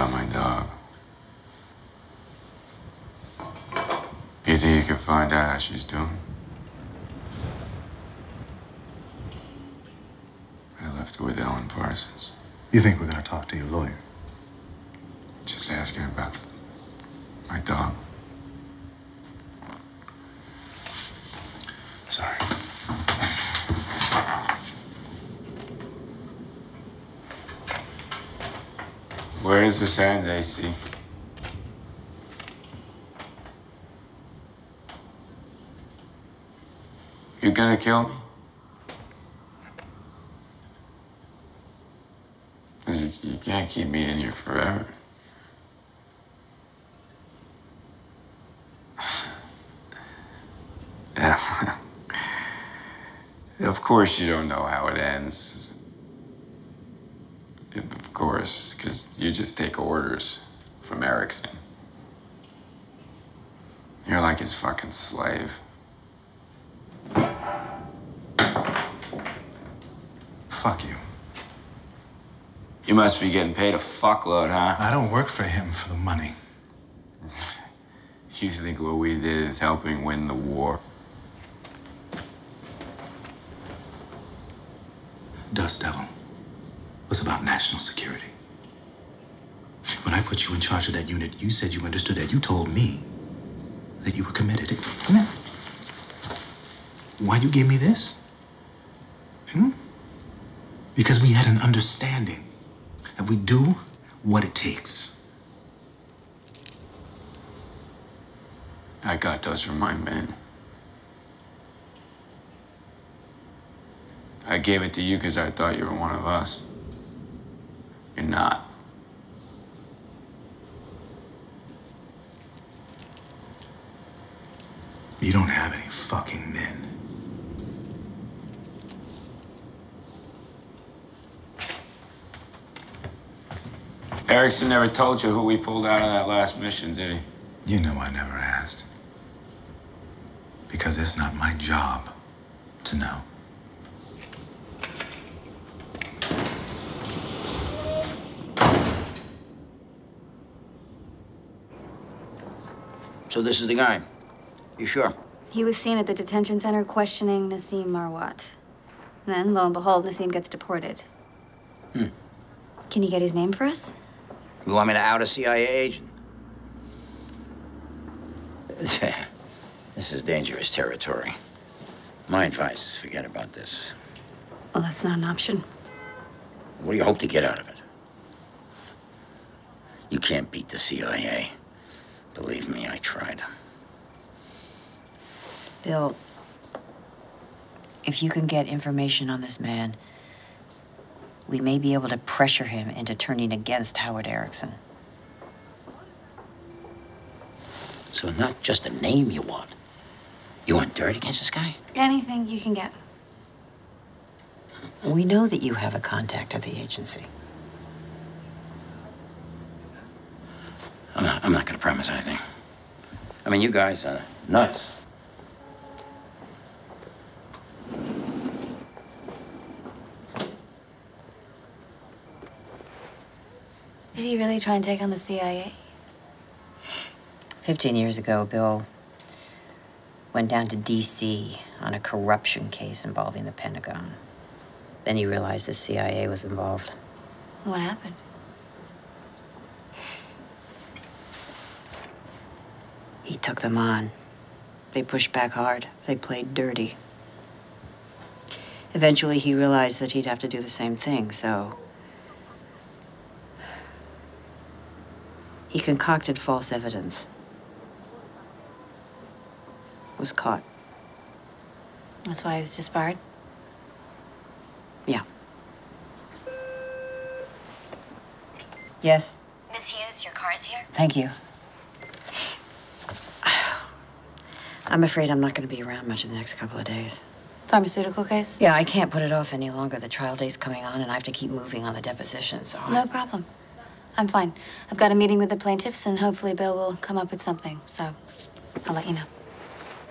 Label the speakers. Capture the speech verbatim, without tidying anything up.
Speaker 1: about my dog. You think you can find out how she's doing? I left her with Ellen Parsons.
Speaker 2: You think we're gonna talk to your lawyer?
Speaker 1: Just asking about my dog.
Speaker 2: Sorry.
Speaker 1: Where is this end, A C? You gonna kill me? 'Cause you, you can't keep me in here forever. Yeah. Of course you don't know how it ends. Of course, because you just take orders from Erickson. You're like his fucking slave.
Speaker 2: Fuck you.
Speaker 1: You must be getting paid a fuckload, huh?
Speaker 2: I don't work for him for the money.
Speaker 1: You think what we did is helping win the war?
Speaker 2: Dust Devil was about national security. When I put you in charge of that unit, you said you understood that. You told me that you were committed. Come here. Why you gave me this? Hmm? Because we had an understanding that we do what it takes.
Speaker 1: I got those from my men. I gave it to you because I thought you were one of us. You're not.
Speaker 2: You don't have any fucking men.
Speaker 1: Erickson never told you who we pulled out of that last mission, did he?
Speaker 2: You know I never asked. Because it's not my job to know.
Speaker 3: So this is the guy. You sure?
Speaker 4: He was seen at the detention center questioning Nassim Marwat. And then, lo and behold, Nassim gets deported.
Speaker 3: Hmm.
Speaker 4: Can you get his name for us?
Speaker 3: You want me to out a C I A agent? This is dangerous territory. My advice is forget about this.
Speaker 4: Well, that's not an option.
Speaker 3: What do you hope to get out of it? You can't beat the C I A. Believe me, I tried.
Speaker 5: Bill, if you can get information on this man, we may be able to pressure him into turning against Howard Erickson.
Speaker 3: So not just a name you want. You want dirt against this guy?
Speaker 4: Anything you can get.
Speaker 5: We know that you have a contact at the agency.
Speaker 3: I'm not, I'm not gonna promise anything. I mean, you guys are nuts.
Speaker 4: Did he really try and take on the C I A?
Speaker 5: Fifteen years ago, Bill went down to D C on a corruption case involving the Pentagon. Then he realized the C I A was involved.
Speaker 4: What happened?
Speaker 5: He took them on. They pushed back hard. They played dirty. Eventually, he realized that he'd have to do the same thing, so he concocted false evidence. Was caught.
Speaker 4: That's why he was disbarred?
Speaker 5: Yeah. Yes?
Speaker 6: Miss Hughes, your car's here.
Speaker 5: Thank you. I'm afraid I'm not going to be around much in the next couple of days.
Speaker 4: Pharmaceutical case?
Speaker 5: Yeah, I can't put it off any longer. The trial date's coming on, and I have to keep moving on the deposition, so...
Speaker 4: No problem. I'm fine. I've got a meeting with the plaintiffs, and hopefully Bill will come up with something, so I'll let you know.